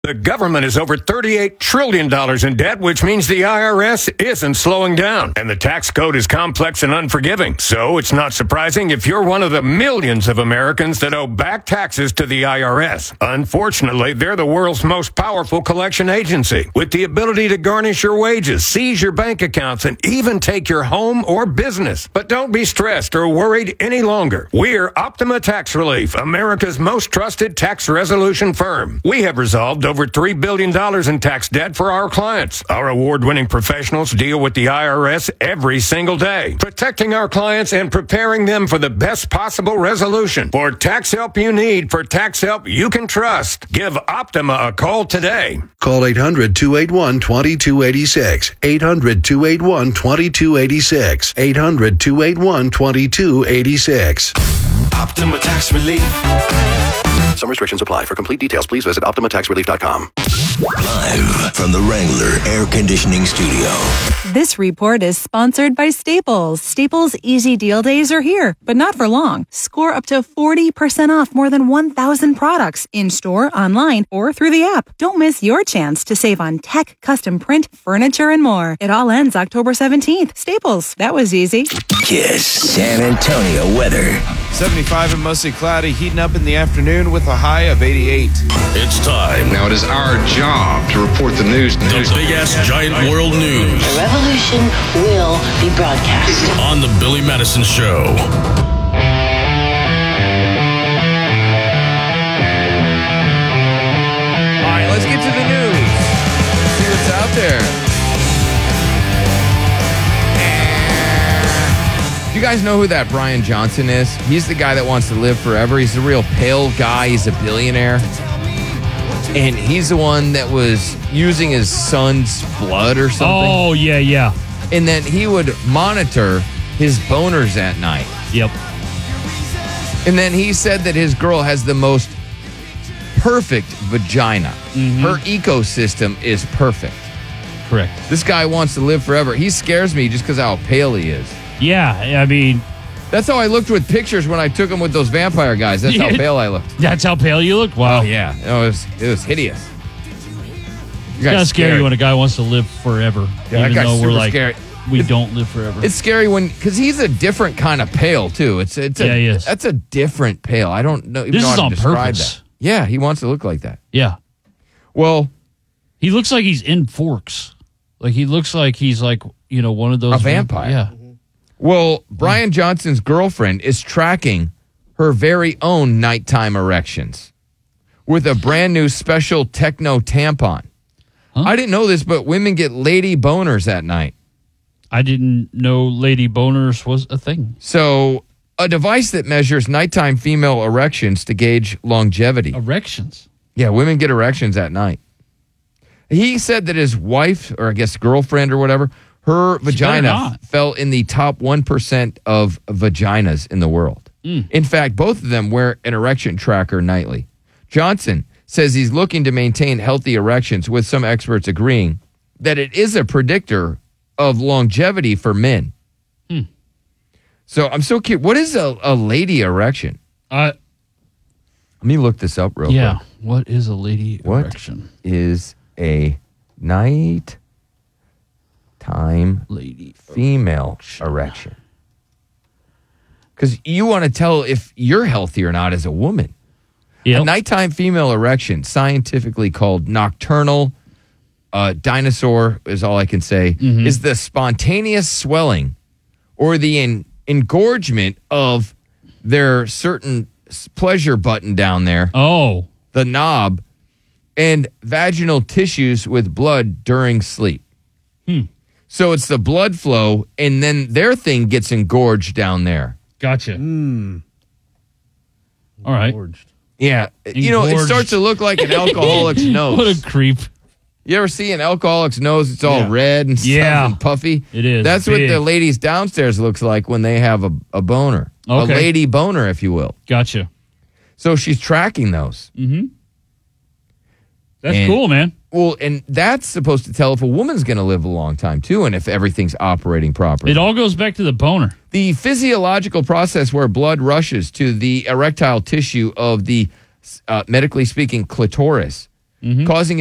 The government is over $38 trillion in debt, which means the IRS isn't slowing down. And the tax code is complex and unforgiving. So it's not surprising if you're one of the millions of Americans that owe back taxes to the IRS. Unfortunately, they're the world's most powerful collection agency, with the ability to garnish your wages, seize your bank accounts, and even take your home or business. But don't be stressed or worried any longer. We're Optima Tax Relief, America's most trusted tax resolution firm. We have resolved over $3 billion in tax debt for our clients. Our award-winning professionals deal with the IRS every single day, protecting our clients and preparing them for the best possible resolution. For tax help you need, for tax help you can trust, give Optima a call today. Call 800-281-2286. 800-281-2286. 800-281-2286. Optima Tax Relief. Some restrictions apply. For complete details, please visit OptimaTaxRelief.com. Live from the Wrangler Air Conditioning Studio. This report is sponsored by Staples. Staples Easy Deal Days are here, but not for long. Score up to 40% off more than 1,000 products in-store, online, or through the app. Don't miss your chance to save on tech, custom print, furniture, and more. It all ends October 17th. Staples. That was easy. Kiss San Antonio weather. 75 and mostly cloudy, heating up in the afternoon with a high of 88. It's time. Now it is our job to report the news. The big-ass giant world news. The revolution will be broadcast on the Billy Madison Show. All right, let's get to the news. See what's out there. Do you guys know who that Brian Johnson is? He's the guy that wants to live forever. He's a real pale guy. He's a billionaire. And he's the one that was using his son's blood or something. Oh, yeah. And then he would monitor his boners at night. Yep. And then he said that his girl has the most perfect vagina. Mm-hmm. Her ecosystem is perfect. Correct. This guy wants to live forever. He scares me just because of how pale he is. Yeah, I mean... That's how I looked with pictures when I took them with those vampire guys. That's how pale I looked. That's how pale you looked? Wow. Oh, yeah. It was hideous. It's kind of scary when a guy wants to live forever. Yeah, even though we're like, scary. We don't live forever. It's scary because he's a different kind of pale, too. He is. That's a different pale. I don't know. This is on purpose. That. Yeah, he wants to look like that. Yeah. Well, he looks like he's in Forks. Like, he looks like he's like, one of those. A vampire. Yeah. Well, Brian Johnson's girlfriend is tracking her very own nighttime erections with a brand new special techno tampon. Huh? I didn't know this, but women get lady boners at night. I didn't know lady boners was a thing. So, a device that measures nighttime female erections to gauge longevity. Erections? Yeah, women get erections at night. He said that his wife, or I guess girlfriend or whatever, her vagina fell in the top 1% of vaginas in the world. In fact, both of them wear an erection tracker nightly. Johnson says he's looking to maintain healthy erections, with some experts agreeing that it is a predictor of longevity for men. So I'm so curious. What is a lady erection? Let me look this up real quick. Yeah, what is a lady erection? What is a nighttime lady female erection? Because you want to tell if you're healthy or not as a woman. Yep. A nighttime female erection, scientifically called nocturnal dinosaur, is all I can say, is the spontaneous swelling or the engorgement of their certain pleasure button down there. Oh. The knob, and vaginal tissues with blood during sleep. So it's the blood flow, and then their thing gets engorged down there. Gotcha. All right. Yeah. Engorged. It starts to look like an alcoholic's nose. What a creep. You ever see an alcoholic's nose? It's all red and stuff and puffy. It is. That's big. What the ladies downstairs looks like when they have a boner. Okay. A lady boner, if you will. Gotcha. So she's tracking those. That's cool, man. Well, and that's supposed to tell if a woman's going to live a long time, too, and if everything's operating properly. It all goes back to the boner. The physiological process where blood rushes to the erectile tissue of the, medically speaking, clitoris causing